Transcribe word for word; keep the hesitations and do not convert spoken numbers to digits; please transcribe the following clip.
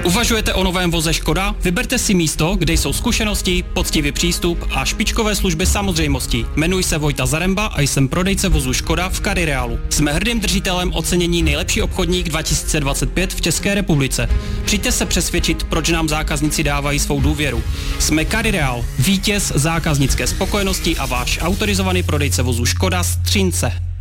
Uvažujete o novém voze Škoda? Vyberte si místo, kde jsou zkušenosti, poctivý přístup a špičkové služby samozřejmostí. Jmenuji se Vojta Zaremba a jsem prodejce vozu Škoda v CarRealu. Jsme hrdým držitelem ocenění nejlepší obchodník dva tisíce dvacet pět v České republice. Přijďte se přesvědčit, proč nám zákazníci dávají svou důvěru. Jsme CarReal, vítěz zákaznické spokojenosti a váš autorizovaný prodejce vozu Škoda z Třince.